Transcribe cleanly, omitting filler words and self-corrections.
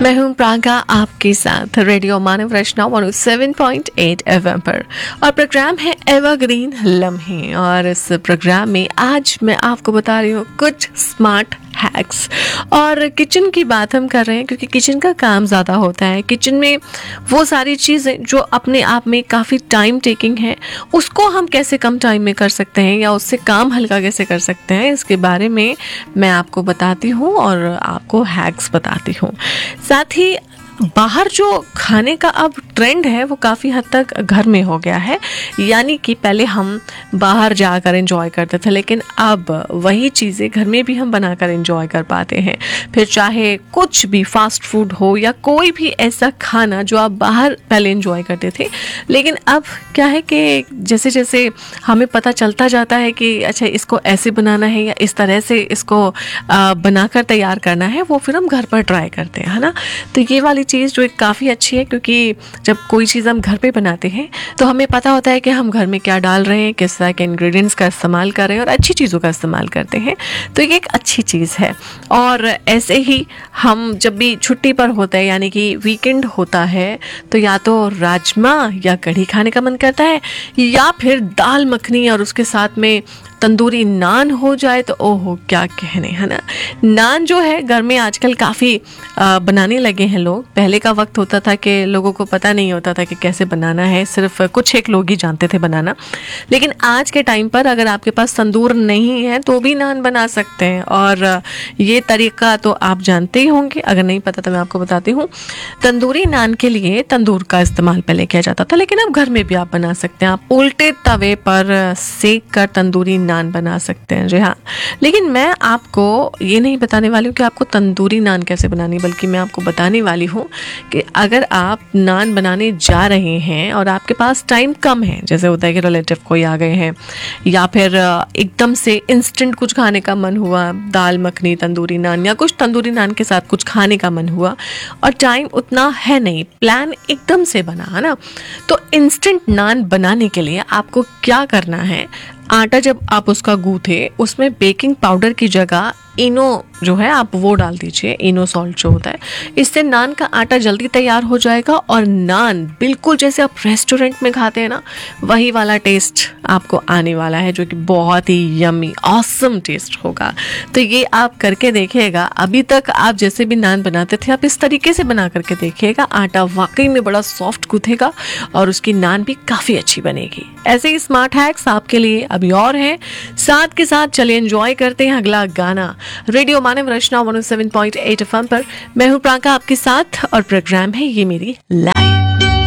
मैं हूं प्रांका आपके साथ रेडियो मानव रचना 107.8 एफएम पर और प्रोग्राम है एवरग्रीन लम्हे। और इस प्रोग्राम में आज मैं आपको बता रही हूँ कुछ स्मार्ट हैक्स। और किचन की बात हम कर रहे हैं क्योंकि किचन का काम ज़्यादा होता है। किचन में वो सारी चीज़ें जो अपने आप में काफ़ी टाइम टेकिंग है, उसको हम कैसे कम टाइम में कर सकते हैं या उससे काम हल्का कैसे कर सकते हैं, इसके बारे में मैं आपको बताती हूँ और आपको हैक्स बताती हूँ। साथ ही बाहर जो खाने का अब ट्रेंड है वो काफ़ी हद तक घर में हो गया है। यानी कि पहले हम बाहर जाकर एंजॉय करते थे, लेकिन अब वही चीज़ें घर में भी हम बनाकर एंजॉय कर पाते हैं। फिर चाहे कुछ भी फास्ट फूड हो या कोई भी ऐसा खाना जो आप बाहर पहले एंजॉय करते थे, लेकिन अब क्या है कि जैसे जैसे हमें पता चलता जाता है कि अच्छा इसको ऐसे बनाना है या इस तरह से इसको बनाकर तैयार करना है, वो फिर हम घर पर ट्राई करते हैं, है ना। तो ये वाली चीज़ जो एक काफ़ी अच्छी है, क्योंकि जब कोई चीज़ हम घर पे बनाते हैं तो हमें पता होता है कि हम घर में क्या डाल रहे हैं, किस तरह के इंग्रेडिएंट्स का इस्तेमाल कर रहे हैं और अच्छी चीज़ों का इस्तेमाल करते हैं। तो ये एक अच्छी चीज़ है। और ऐसे ही हम जब भी छुट्टी पर होते हैं, यानी कि वीकेंड होता है, तो या तो राजमा या कढ़ी खाने का मन करता है या फिर दाल मखनी और उसके साथ में तंदूरी नान हो जाए तो ओहो क्या कहने, है ना। नान जो है घर में आजकल काफ़ी बनाने लगे हैं लोग। पहले का वक्त होता था कि लोगों को पता नहीं होता था कि कैसे बनाना है, सिर्फ कुछ एक लोग ही जानते थे बनाना। लेकिन आज के टाइम पर अगर आपके पास तंदूर नहीं है तो भी नान बना सकते हैं। और ये तरीका तो आप जानते ही होंगे, अगर नहीं पता तो मैं आपको बताती हूँ। तंदूरी नान के लिए तंदूर का इस्तेमाल पहले किया जाता था, लेकिन अब घर में भी आप बना सकते हैं। आप उल्टे तवे पर सेक कर तंदूरी नान बना सकते हैं, जी हाँ। लेकिन मैं आपको ये नहीं बताने वाली हूँ कि आपको तंदूरी नान कैसे बनानी, बल्कि मैं आपको बताने वाली हूँ कि अगर आप नान बनाने जा रहे हैं और आपके पास टाइम कम है, जैसे होता है कि रिलेटिव कोई आ गए हैं या फिर एकदम से इंस्टेंट कुछ खाने का मन हुआ, दाल मखनी तंदूरी नान या कुछ तंदूरी नान के साथ कुछ खाने का मन हुआ और टाइम उतना है नहीं, प्लान एकदम से बना, है ना। तो इंस्टेंट नान बनाने के लिए आपको क्या करना है, आटा जब आप उसका गूंथे उसमें बेकिंग पाउडर की जगह इनो जो है आप वो डाल दीजिए, इनो सॉल्ट जो होता है। इससे नान का आटा जल्दी तैयार हो जाएगा और नान बिल्कुल जैसे आप रेस्टोरेंट में खाते हैं ना, वही वाला टेस्ट आपको आने वाला है, जो कि बहुत ही यम्मी ऑसम टेस्ट होगा। तो ये आप करके देखिएगा। अभी तक आप जैसे भी नान बनाते थे आप इस तरीके से बना करके देखिएगा, आटा वाकई में बड़ा सॉफ्ट गूंथेगा और उसकी नान भी काफ़ी अच्छी बनेगी। ऐसे ही स्मार्ट हैक्स आपके लिए अभी और हैं। साथ के साथ चलिए एंजॉय करते हैं अगला गाना रेडियो मानव रचना 107.8 एफएम पर। मैं हूं प्रांका आपके साथ और प्रोग्राम है ये मेरी लाइफ।